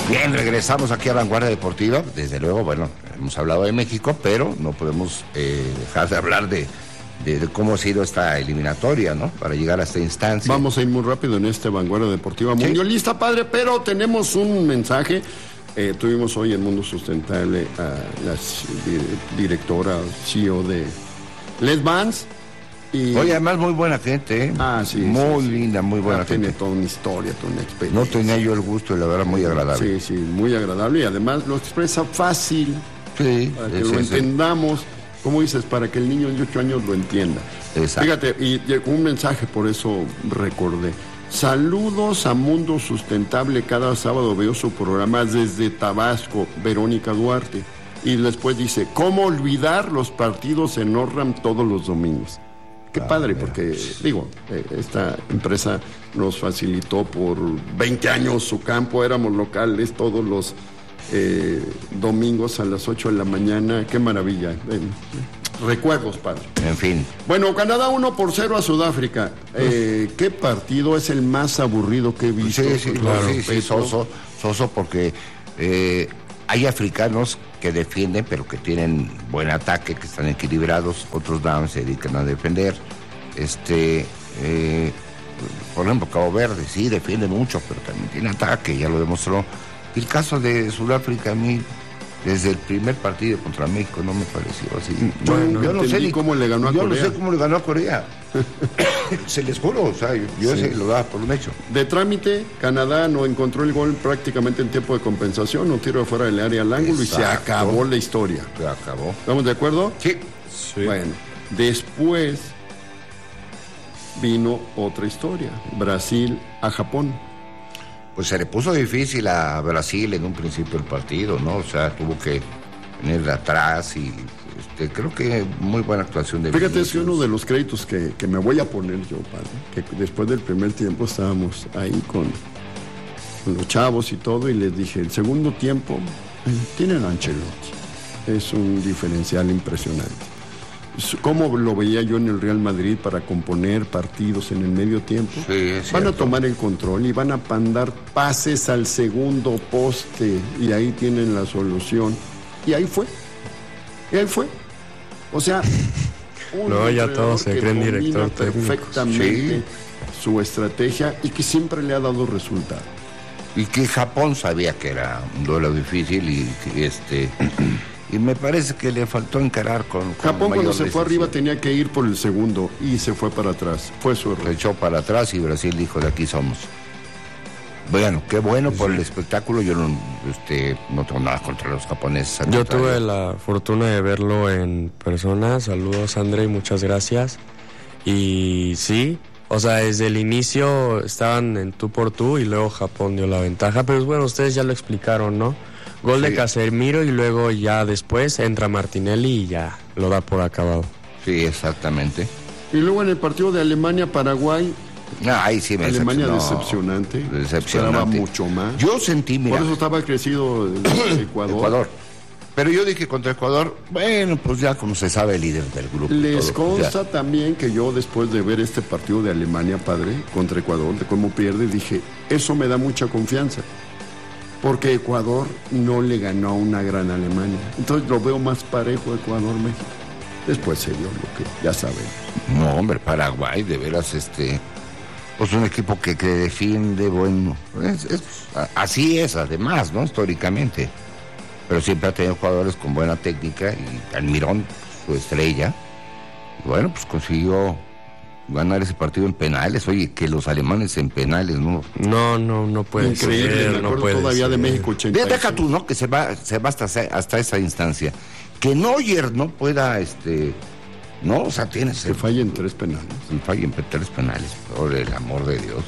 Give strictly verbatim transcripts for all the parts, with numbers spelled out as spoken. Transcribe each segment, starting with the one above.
Bien, regresamos aquí a Vanguardia Deportiva. Desde luego, bueno, hemos hablado de México, pero no podemos eh, dejar de hablar de, de, de cómo ha sido esta eliminatoria, ¿no? Para llegar a esta instancia. Vamos a ir muy rápido en este Vanguardia Deportiva mundialista, ¿sí? Padre, pero tenemos un mensaje. Eh, tuvimos hoy en Mundo Sustentable a la directora, C E O de Les Vans. Y... Oye, además muy buena gente, ¿eh? Ah, sí. Muy sí, linda, muy buena ah, gente. Tiene toda una historia, toda una experiencia. No tenía yo el gusto y la verdad muy agradable. Sí, sí, muy agradable y además lo expresa fácil. Sí. Para que es, lo es, entendamos, como dices, para que el niño de ocho años lo entienda. Exacto. Fíjate, y llegó un mensaje, por eso recordé. Saludos a Mundo Sustentable, cada sábado veo su programa desde Tabasco, Verónica Duarte. Y después dice, ¿cómo olvidar los partidos en Orram todos los domingos? Qué ah, padre, mira. Porque, digo, esta empresa nos facilitó por veinte años su campo, éramos locales todos los eh, domingos a las ocho de la mañana. Qué maravilla. Eh, recuerdos, padre. En fin. Bueno, Canadá uno por cero a Sudáfrica. Eh, ¿Qué partido es el más aburrido que he visto? Sí, sí, claro. Sí, sí, soso, soso porque eh, hay africanos que defienden, pero que tienen buen ataque, que están equilibrados. Otros nada se dedican a defender. Este, eh, por ejemplo, Cabo Verde, sí, defiende mucho, pero también tiene ataque, ya lo demostró. Y el caso de Sudáfrica, a mí, desde el primer partido contra México, no me pareció así. Bueno, yo no sé ni cómo le ganó a yo Corea. Yo no sé cómo le ganó a Corea. Se les juro, o sea, yo, yo sí. Ese lo daba por un hecho. De trámite, Canadá no encontró el gol prácticamente en tiempo de compensación, un tiro de fuera del área al ángulo. Exacto. Y se acabó la historia. Se acabó. ¿Estamos de acuerdo? Sí. sí. Bueno, después vino otra historia, Brasil a Japón. Pues se le puso difícil a Brasil en un principio el partido, ¿no? O sea, tuvo que venir de atrás y este, creo que muy buena actuación de Fíjate, Vinicius. es uno de los créditos que, que me voy a poner yo, padre, que después del primer tiempo estábamos ahí con, con los chavos y todo, y les dije, el segundo tiempo eh, tienen a Ancelotti, es un diferencial impresionante. ¿Cómo lo veía yo en el Real Madrid para componer partidos en el medio tiempo? Sí, es van cierto. A tomar el control y van a mandar pases al segundo poste y ahí tienen la solución. Y ahí fue. Y ahí fue. O sea, un no, ya todos se creen director técnico. Perfectamente sí. Su estrategia y que siempre le ha dado resultado. Y que Japón sabía que era un duelo difícil y, y este... Y me parece que le faltó encarar con... con Japón cuando se decisión. fue arriba tenía que ir por el segundo y se fue para atrás. Fue su error. Se echó para atrás y Brasil dijo, de aquí somos. Bueno, qué bueno por el espectáculo. Yo no, este, no tengo nada contra los japoneses. Yo tuve la fortuna de verlo en persona. Saludos, André, y muchas gracias. Y sí, o sea, desde el inicio estaban en tú por tú y luego Japón dio la ventaja. Pero bueno, ustedes ya lo explicaron, ¿no? Gol sí. de Casemiro y luego ya después entra Martinelli y ya lo da por acabado. Sí, exactamente. Y luego en el partido de Alemania-Paraguay, no, ahí sí me Alemania decepcionó. decepcionante. Decepcionante. Esperaba mucho más. Yo sentí, mira. Por eso estaba crecido el Ecuador. Ecuador. Pero yo dije contra Ecuador, bueno, pues ya como se sabe el líder del grupo. Les todo, consta pues también que yo después de ver este partido de Alemania, padre, contra Ecuador, de cómo pierde, dije, eso me da mucha confianza. Porque Ecuador no le ganó a una gran Alemania. Entonces lo veo más parejo Ecuador-México. Después se dio lo que ya saben. No, hombre, Paraguay, de veras, este... Pues un equipo que, que defiende, bueno... Es, es, así es, además, ¿no? Históricamente. Pero siempre ha tenido jugadores con buena técnica y Almirón, su estrella. Y bueno, pues consiguió ganar ese partido en penales. Oye, que los alemanes en penales, ¿no? No, no, no puede Increíble, ser. me No acuerdo puede todavía ser. de México ochenta y seis. Deja tú, ¿no? Que se va, se va hasta, hasta esa instancia. Que Neuer no pueda, este... No, o sea, tienes... Que fallen tres penales. Que fallen tres penales, por el amor de Dios.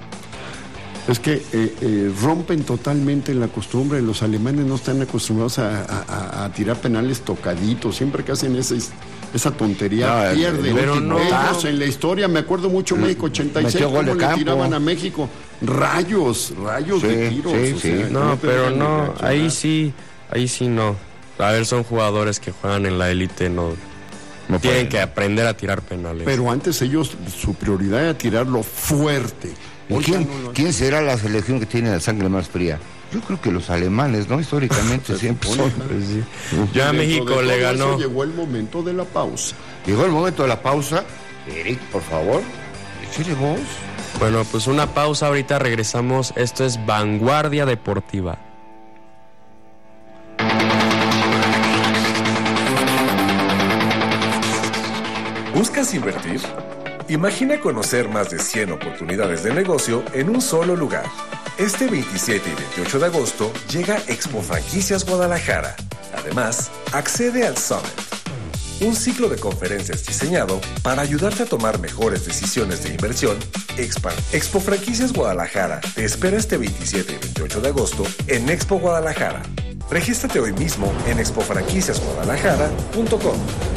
Es que eh, eh, rompen totalmente la costumbre. Los alemanes no están acostumbrados a, a, a tirar penales tocaditos. Siempre que hacen esa, esa tontería, no, pierden. Pero no. Ellos en la historia, me acuerdo mucho México ochenta y seis, cómo le campo. tiraban a México. Rayos, rayos sí, de tiros. Sí, o sí. sea, no, no pero no, ahí sí, ahí sí no. A ver, son jugadores que juegan en la élite, no... No tienen pueden. que aprender a tirar penales. Pero antes ellos, su prioridad era tirarlo fuerte. ¿Y quién, ¿Quién será la selección que tiene la sangre más fría? Yo creo que los alemanes, ¿no? Históricamente siempre son. Pues sí. Ya a México le ganó. Llegó el momento de la pausa. Llegó el momento de la pausa. Eric, por favor, échale voz. Bueno, pues una pausa, ahorita regresamos. Esto es Vanguardia Deportiva. ¿Buscas invertir? Imagina conocer más de cien oportunidades de negocio en un solo lugar. Este veintisiete y veintiocho de agosto llega Expo Franquicias Guadalajara. Además, accede al Summit, un ciclo de conferencias diseñado para ayudarte a tomar mejores decisiones de inversión. Expan. Expo Franquicias Guadalajara te espera este veintisiete y veintiocho de agosto en Expo Guadalajara. Regístrate hoy mismo en expo franquicias guadalajara punto com.